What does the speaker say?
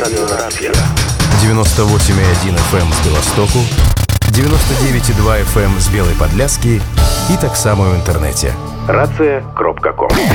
радиографія. 98,1 FM з Білостоку, 99,2 FM з Білої Подляски і так само в інтернеті. Рація.ком